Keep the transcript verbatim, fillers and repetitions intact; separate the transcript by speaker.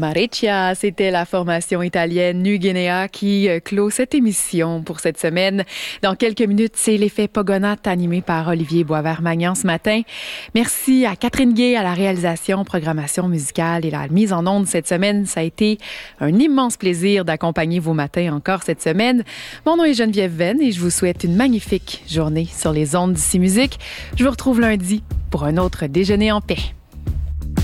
Speaker 1: Amarecchia, c'était la formation italienne Nu Guinea qui clôt cette émission pour cette semaine. Dans quelques minutes, c'est l'effet Pogonat animé par Olivier Boisvert-Magnan ce matin. Merci à Catherine Gay à la réalisation, programmation musicale et la mise en onde cette semaine. Ça a été un immense plaisir d'accompagner vos matins encore cette semaine. Mon nom est Geneviève Venn et je vous souhaite une magnifique journée sur les ondes d'ici musique. Je vous retrouve lundi pour un autre déjeuner en paix.